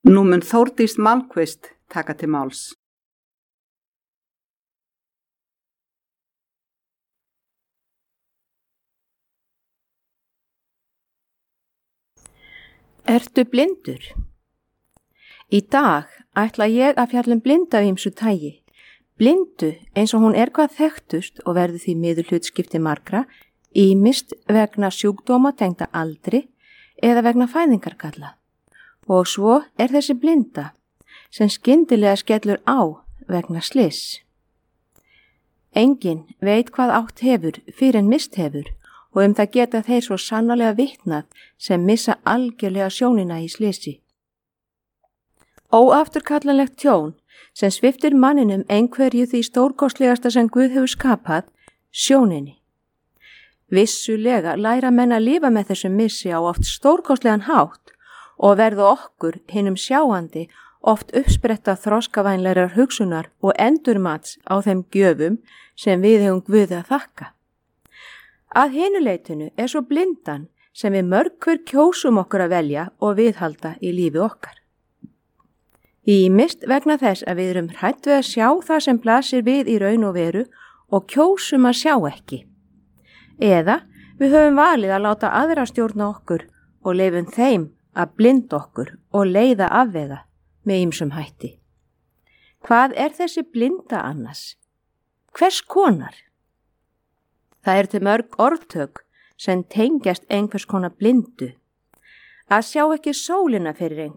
Nú mun Þórdís Malmquist taka til máls. Ertu blindur? Í dag ætla ég að fjalla blindu af ýmsu tagi. Blindu eins og hún hvað þekktust og verður því miður hlutskipti margra, ýmist vegna sjúkdóma tengda aldri eða vegna fæðingargalla. Og svo þessi blinda sem skyndilega skellur á vegna slyss. Enginn veit hvað átt hefur fyrr en mist hefur og það geta þeir svo sannarlega vitnað sem missa algjörlega sjónina í slyssi. Óafturkallanlegt tjón sem sviptir manninum einhverju því stórkostlegasta sem Guð hefur skapað, sjóninni. Vissulega læra menn að lifa með þessum missi á oft stórkostlegan hátt og verða okkur hinum sjáandi oft uppspretta þroskavænlegrar hugsunar og endurmats á þeim gjöfum sem við hefum Guði að þakka. Að hinu leytinu svo blindan sem við mörg hver kjósum okkur að velja og viðhalda í lífi okkar. Ýmist vegna þess að við erum hrædd við að sjá það sem blasir við í raun og veru og kjósum að sjá ekki. Eða við höfum valið að láta aðra stjórna okkur og leyfum þeim að blinda okkur og leiða afvega með ýmsum hætti. Hvað þessi blinda annars? Hvers konar? Það til mörg orðtök sem tengjast einhvers konar blindu. Að sjá ekki sólina fyrir